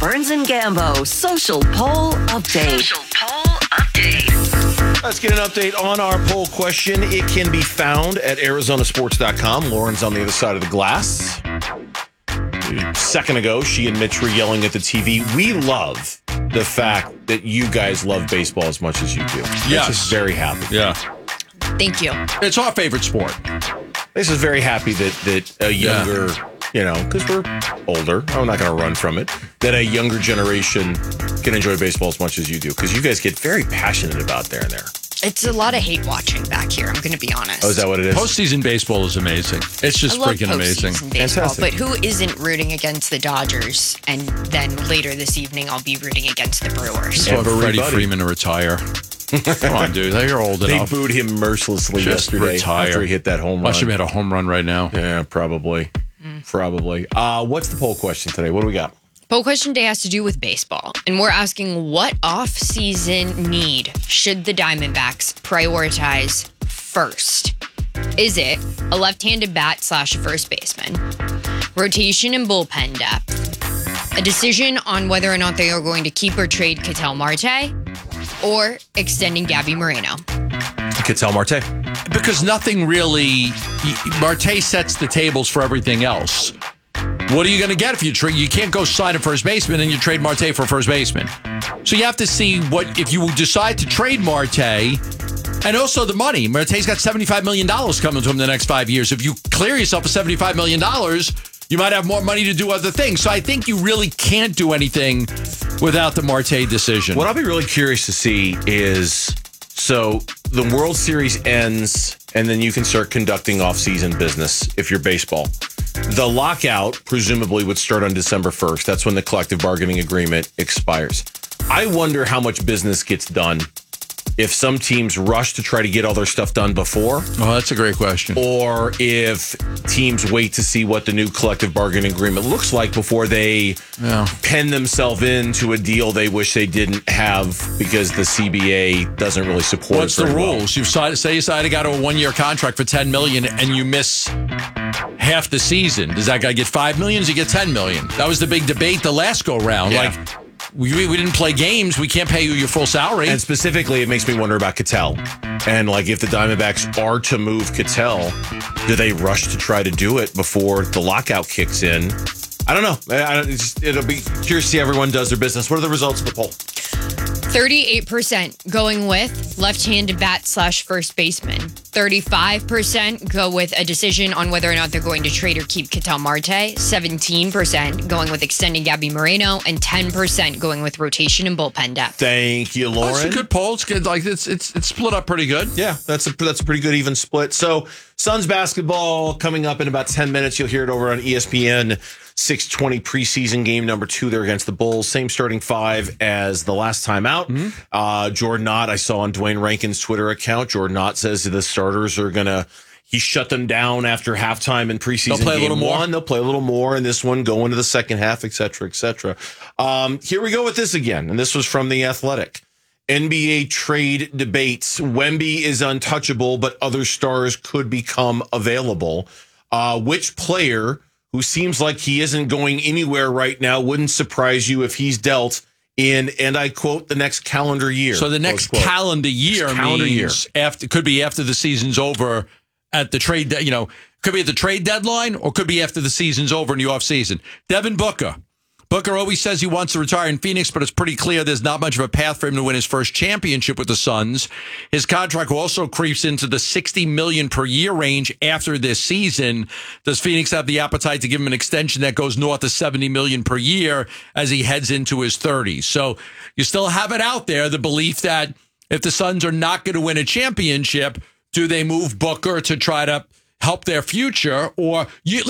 Burns and Gambo Social Poll Update. Let's get an update on our poll question. It can be found at arizonasports.com. Lauren's on the other side of the glass. A second ago, she and Mitch were yelling at the TV. We love the fact that you guys love baseball as much as you do. Yes. Mitch is very happy. Yeah. Thank you. It's our favorite sport. This is very happy that a younger, because we're older, I'm not going to run from it, that a younger generation can enjoy baseball as much as you do, because you guys get very passionate about there and there. It's a lot of hate watching back here, I'm going to be honest. Oh, is that what it is? Postseason baseball is amazing. It's just I love freaking amazing. postseason baseball, Fantastic. but who isn't rooting against the Dodgers? And then later this evening, I'll be rooting against the Brewers. So for Freddie Everybody. Freeman to retire. Come on, dude. You're old They enough. booed him mercilessly Just yesterday retire. after he hit that home run. Watch him hit a home run right now. Yeah, probably. Probably. What's the poll question today? What do we got? Poll question day has to do with baseball, and we're asking what off-season need should the Diamondbacks prioritize first? Is it a left-handed bat / first baseman, rotation and bullpen depth, a decision on whether or not they are going to keep or trade Ketel Marte, or extending Gabby Moreno? Ketel Marte. Because nothing really, Marte sets the tables for everything else. What are you going to get if you trade? You can't go sign a first baseman and you trade Marte for a first baseman. So you have to see what, if you decide to trade Marte, and also the money. Marte's got $75 million coming to him the next 5 years. If you clear yourself of $75 million, you might have more money to do other things. So I think you really can't do anything without the Marte decision. What I'll be really curious to see is, so the World Series ends, and then you can start conducting off-season business if you're baseball. The lockout presumably would start on December 1st. That's when the collective bargaining agreement expires. I wonder how much business gets done if some teams rush to try to get all their stuff done before, Oh, that's a great question. or if teams wait to see what the new collective bargaining agreement looks like before they pen themselves into a deal they wish they didn't have because the CBA doesn't really support What's it the very well. rules? You say you got to a 1-year contract for $10 million and you miss half the season. Does that guy get $5 million? Does he get $10 million? That was the big debate the last go round. Yeah. Like, we didn't play games. We can't pay you your full salary. And specifically, it makes me wonder about Ketel. And like, if the Diamondbacks are to move Ketel, do they rush to try to do it before the lockout kicks in? I don't know. It'll be curious to see how everyone does their business. What are the results of the poll? 38% going with left-handed bat / first baseman. 35% go with a decision on whether or not they're going to trade or keep Ketel Marte. 17% going with extending Gabby Moreno, and 10% going with rotation and bullpen depth. Thank you, Lauren. That's a good poll. It's good. Like it's split up pretty good. Yeah, that's a pretty good even split. So Suns basketball coming up in about 10 minutes. You'll hear it over on ESPN. 6:20 preseason game number 2 there against the Bulls. Same starting 5 as the last time out. Jordan Ott, I saw on Dwayne Rankin's Twitter account. Jordan Ott says the starters are he shut them down after halftime in preseason. They'll play game a little more. 1. They'll play a little more in this one, go into the second half, et cetera, et cetera. Here we go with this again. And this was from The Athletic. NBA trade debates. Wemby is untouchable, but other stars could become available. Which player who seems like he isn't going anywhere right now wouldn't surprise you if he's dealt in, and I quote, the next calendar year. So the next calendar year means could be after the season's over at the trade. Could be at the trade deadline or could be after the season's over in the offseason. Devin Booker. Booker always says he wants to retire in Phoenix, but it's pretty clear there's not much of a path for him to win his first championship with the Suns. His contract also creeps into the $60 million per year range after this season. Does Phoenix have the appetite to give him an extension that goes north of $70 million per year as he heads into his 30s? So you still have it out there, the belief that if the Suns are not going to win a championship, do they move Booker to try to help their future? Or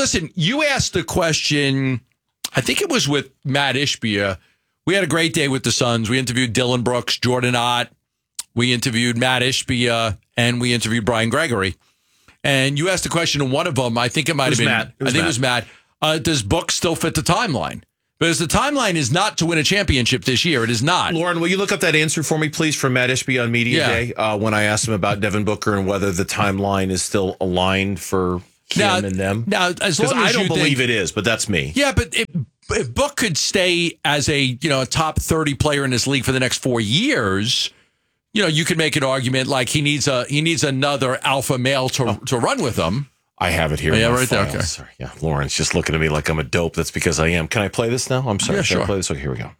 you asked the question, I think it was with Matt Ishbia. We had a great day with the Suns. We interviewed Dylan Brooks, Jordan Ott. We interviewed Matt Ishbia, and we interviewed Brian Gregory. And you asked the question in one of them. I think it might have been Matt. I think it was Matt. Does Book still fit the timeline? Because the timeline is not to win a championship this year. It is not. Lauren, will you look up that answer for me, please, from Matt Ishbia on Media Day when I asked him about Devin Booker and whether the timeline is still aligned for him and them? Now, as long as I don't you believe think, it is, but that's me. Yeah, but Book could stay as a top 30 player in this league for the next 4 years, you could make an argument like he needs another alpha male to run with him. I have it here. Yeah, right there. Okay. Sorry. Yeah, Lauren's just looking at me like I'm a dope. That's because I am. Can I play this now? I'm sorry. Yeah, Should sure. I play this? Okay, here we go.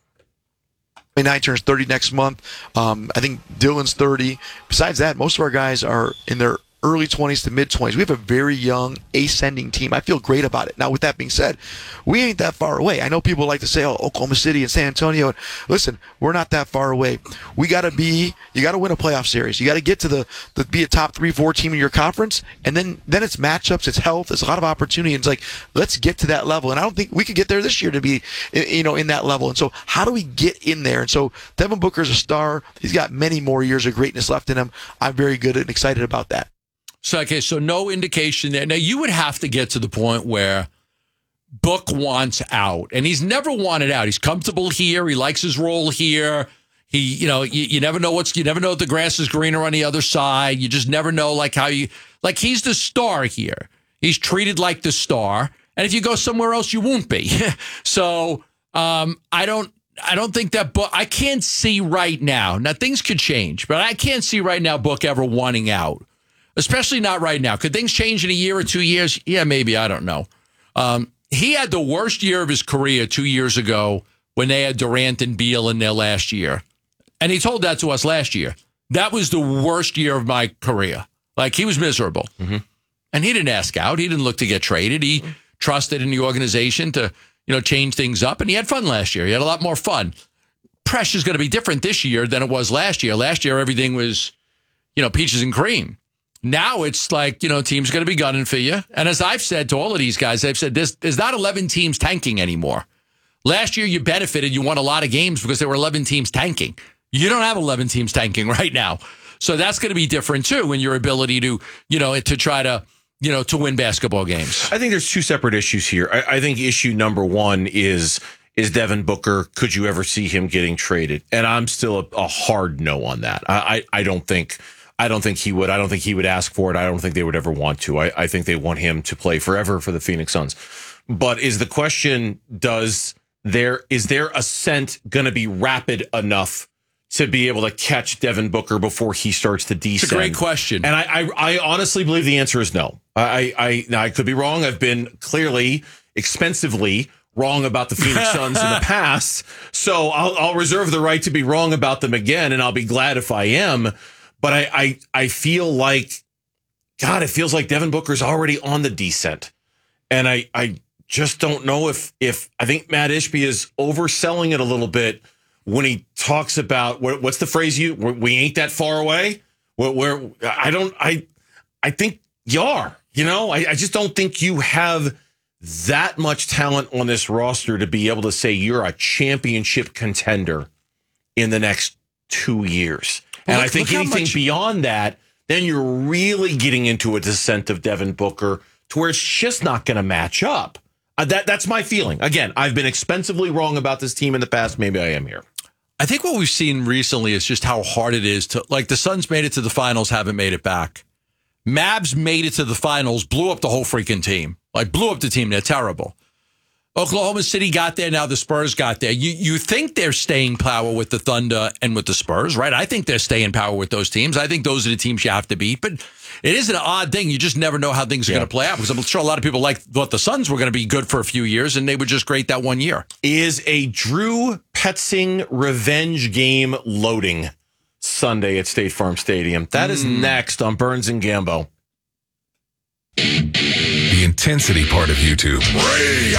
29 turns 30 next month. I think Dylan's 30. Besides that, most of our guys are in their early 20s to mid 20s. We have a very young ascending team. I feel great about it. Now, with that being said, we ain't that far away. I know people like to say, Oklahoma City and San Antonio. Listen, we're not that far away. You got to win a playoff series. You got to get to be a top 3-4 team in your conference. And then it's matchups, it's health, there's a lot of opportunity. It's like, let's get to that level. And I don't think we could get there this year to be, in that level. And so how do we get in there? And so Devin Booker's a star. He's got many more years of greatness left in him. I'm very good and excited about that. So no indication there. Now, you would have to get to the point where Book wants out, and he's never wanted out. He's comfortable here. He likes his role here. He, you never know if the grass is greener on the other side. You just never know, he's the star here. He's treated like the star, and if you go somewhere else, you won't be. So, I don't think that Book. I can't see right now. Now things could change, but I can't see right now Book ever wanting out. Especially not right now. Could things change in a year or 2 years? Yeah, maybe. I don't know. He had the worst year of his career 2 years ago when they had Durant and Beal in their last year. And he told that to us last year. That was the worst year of my career. He was miserable. Mm-hmm. And he didn't ask out. He didn't look to get traded. He trusted in the organization to, change things up. And he had fun last year. He had a lot more fun. Pressure's going to be different this year than it was last year. Last year, everything was, peaches and cream. Now it's like, teams going to be gunning for you. And as I've said to all of these guys, I've said there's not 11 teams tanking anymore. Last year you benefited. You won a lot of games because there were 11 teams tanking. You don't have 11 teams tanking right now. So that's going to be different, too, in your ability to, to try to, to win basketball games. I think there's two separate issues here. I think issue number one is Devin Booker. Could you ever see him getting traded? And I'm still a hard no on that. I don't think he would. I don't think he would ask for it. I don't think they would ever want to. I think they want him to play forever for the Phoenix Suns. But is the question, is their ascent going to be rapid enough to be able to catch Devin Booker before he starts to descend? It's a great question. And I honestly believe the answer is no. Now I could be wrong. I've been clearly expensively wrong about the Phoenix Suns in the past. So I'll reserve the right to be wrong about them again, and I'll be glad if I am. But I feel like, God, it feels like Devin Booker's already on the descent. And I just don't know if I think Matt Ishbia is overselling it a little bit when he talks about, what's the phrase we ain't that far away? I think you are, I just don't think you have that much talent on this roster to be able to say you're a championship contender in the next 2 years. And I think anything beyond that, then you're really getting into a descent of Devin Booker to where it's just not going to match up. That's my feeling. Again, I've been expensively wrong about this team in the past. Maybe I am here. I think what we've seen recently is just how hard it is to, the Suns made it to the finals, haven't made it back. Mavs made it to the finals, blew up the whole freaking team. Blew up the team. They're terrible. Oklahoma City got there. Now the Spurs got there. You think they're staying power with the Thunder and with the Spurs, right? I think they're staying power with those teams. I think those are the teams you have to beat. But it is an odd thing. You just never know how things are going to play out. Because I'm sure a lot of people thought the Suns were going to be good for a few years, and they were just great that 1 year. Is a Drew Petzing revenge game loading Sunday at State Farm Stadium? That is next on Burns and Gambo. The intensity part of YouTube. Ray